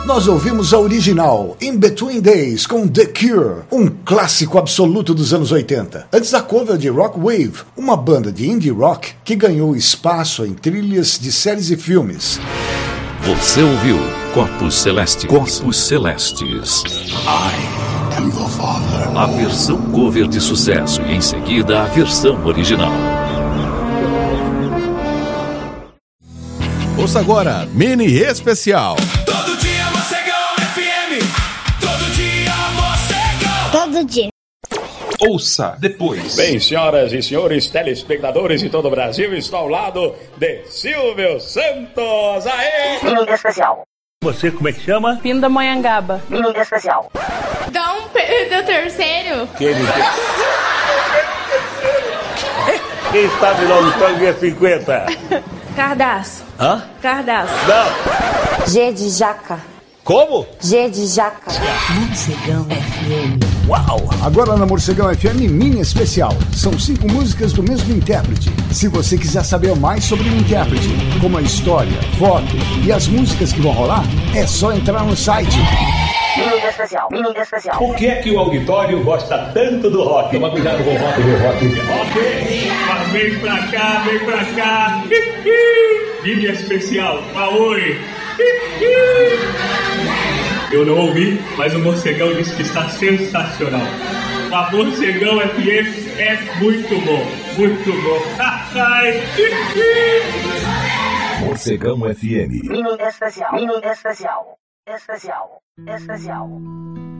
Nós ouvimos a original In Between Days com The Cure, um clássico absoluto dos anos 80. Antes a cover de Rock Wave, uma banda de indie rock que ganhou espaço em trilhas de séries e filmes. Você ouviu Corpos Celestes. Corpos Celestes. I am your father. A versão cover de sucesso e em seguida a versão original. Ouça agora, mini especial. Todo dia Morcegão FM. Todo dia Morcegão. Todo dia. Ouça depois. Bem, senhoras e senhores telespectadores de todo o Brasil, estou ao lado de Silvio Santos. Aê! Mini especial. Você como é que chama? Pindamonhangaba. Mini especial. Dom Pedro terceiro. Quem sabe lá no Tango 50? Cardaço. Hã? Cardaço. Não. G de jaca. Como? G de jaca. Morcegão FM. Uau! Agora na Morcegão FM Mini Especial. São 5 músicas do mesmo intérprete. Se você quiser saber mais sobre o intérprete, como a história, foto e as músicas que vão rolar, é só entrar no site. Mini especial. Mini especial. Por que é que o auditório gosta tanto do rock? Toma cuidado com o rock do rock. Ok, mas vem pra cá, vem pra cá. Vídeo especial, Aoi. Eu não ouvi, mas o Morcegão disse que está sensacional. A Morcegão FM é muito bom, muito bom. Morcegão FM. Mini especial. Mini especial. Especial. Especial.